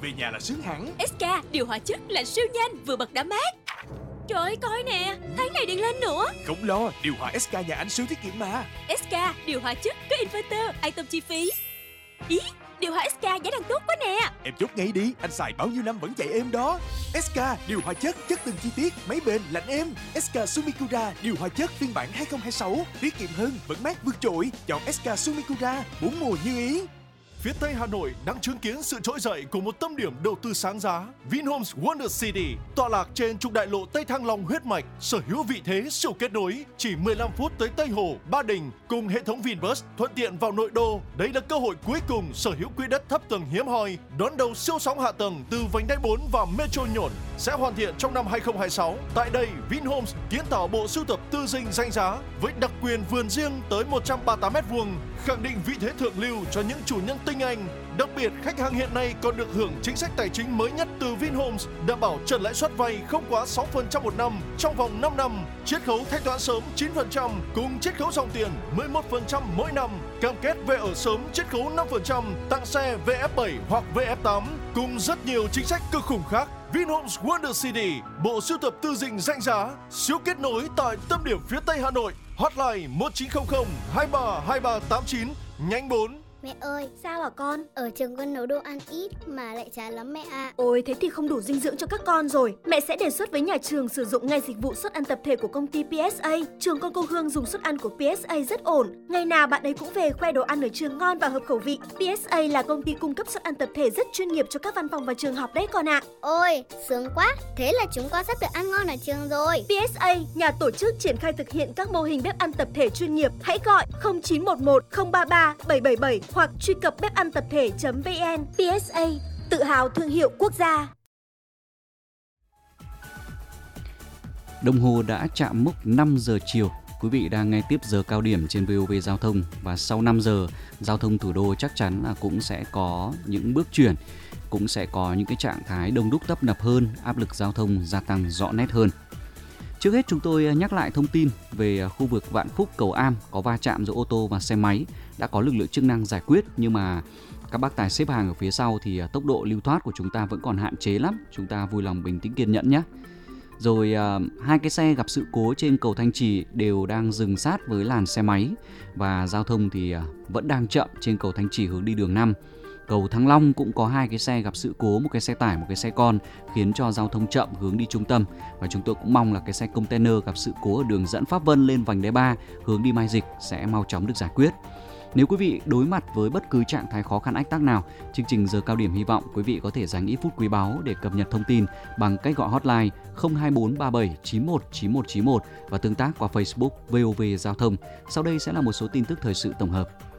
về nhà là sướng hẳn. SK điều hòa chất lạnh siêu nhanh, vừa bật đã mát. Trời ơi, coi nè, tháng này điện lên nữa. Không lo, điều hòa SK nhà anh siêu tiết kiệm mà. SK điều hòa chất có inverter, an tâm chi phí. Ý, điều hòa SK giá đang tốt quá nè. Em chốt ngay đi, anh xài bao nhiêu năm vẫn chạy êm đó. SK điều hòa chất từng chi tiết, máy bền, lạnh êm. SK Sumikura điều hòa chất phiên bản 2026, tiết kiệm hơn, vẫn mát vượt trội. Chọn SK Sumikura, 4 mùa như ý. Phía Tây Hà Nội đang chứng kiến sự trỗi dậy của một tâm điểm đầu tư sáng giá, Vinhomes Wonder City, tọa lạc trên trục đại lộ Tây Thăng Long huyết mạch, sở hữu vị thế siêu kết nối, chỉ 15 phút tới Tây Hồ, Ba Đình, cùng hệ thống Vinbus thuận tiện vào nội đô. Đây là cơ hội cuối cùng sở hữu quỹ đất thấp tầng hiếm hoi, đón đầu siêu sóng hạ tầng từ vành đai 4 và Metro Nhổn, sẽ hoàn thiện trong năm 2026. Tại đây, Vinhomes kiến tạo bộ sưu tập tư dinh danh giá với đặc quyền vườn riêng tới 138m², khẳng định vị thế thượng lưu cho những chủ nhân tinh anh. Đặc biệt, khách hàng hiện nay còn được hưởng chính sách tài chính mới nhất từ Vinhomes, đảm bảo trần lãi suất vay không quá 6% một năm trong vòng 5 năm, chiết khấu thanh toán sớm 9% cùng chiết khấu dòng tiền 11% mỗi năm, cam kết về ở sớm chiết khấu 5%, tặng xe VF7 hoặc VF8 cùng rất nhiều chính sách cực khủng khác. Vinhomes Wonder City, bộ sưu tập tư dinh danh giá, siêu kết nối tại tâm điểm phía Tây Hà Nội. Hotline 1900 23 2389, nhánh 4. Mẹ ơi, Sao hả con? ở trường con nấu đồ ăn ít mà lại chán lắm mẹ ạ. Ôi, thế thì không đủ dinh dưỡng cho các con rồi. Mẹ sẽ đề xuất với nhà trường sử dụng ngay dịch vụ suất ăn tập thể của công ty PSA. Trường con cô Hương dùng suất ăn của PSA rất ổn. Ngày nào bạn ấy cũng về khoe đồ ăn ở trường ngon và hợp khẩu vị. PSA là công ty cung cấp suất ăn tập thể rất chuyên nghiệp cho các văn phòng và trường học đấy con ạ. Ôi, sướng quá, thế là chúng con sắp được ăn ngon ở trường rồi. PSA, nhà tổ chức triển khai thực hiện các mô hình bếp ăn tập thể chuyên nghiệp. Hãy gọi 0911 033 777 hoặc truy cập bếp-ăn-tập-thể.vn. PSA, tự hào thương hiệu quốc gia. Đồng hồ đã chạm mốc 5 giờ chiều. Quý vị đang nghe tiếp giờ cao điểm trên VOV Giao thông. Và sau 5 giờ, giao thông thủ đô chắc chắn là cũng sẽ có những bước chuyển, cũng sẽ có những cái trạng thái đông đúc tấp nập hơn, áp lực giao thông gia tăng rõ nét hơn. Trước hết chúng tôi nhắc lại thông tin về khu vực Vạn Phúc Cầu Am có va chạm giữa ô tô và xe máy, đã có lực lượng chức năng giải quyết, nhưng mà các bác tài xếp hàng ở phía sau thì tốc độ lưu thoát của chúng ta vẫn còn hạn chế lắm, chúng ta vui lòng bình tĩnh kiên nhẫn nhé. Rồi hai cái xe gặp sự cố trên cầu Thanh Trì đều đang dừng sát với làn xe máy và giao thông thì vẫn đang chậm trên cầu Thanh Trì hướng đi đường 5. Cầu Thăng Long cũng có hai cái xe gặp sự cố, một cái xe tải, một cái xe con, khiến cho giao thông chậm hướng đi trung tâm. Và chúng tôi cũng mong là cái xe container gặp sự cố ở đường dẫn Pháp Vân lên vành đai 3 hướng đi Mai Dịch sẽ mau chóng được giải quyết. Nếu quý vị đối mặt với bất cứ trạng thái khó khăn ách tắc nào, chương trình giờ cao điểm hy vọng quý vị có thể dành ít phút quý báu để cập nhật thông tin bằng cách gọi hotline 02437 91 9191 và tương tác qua Facebook VOV Giao thông. Sau đây sẽ là một số tin tức thời sự tổng hợp.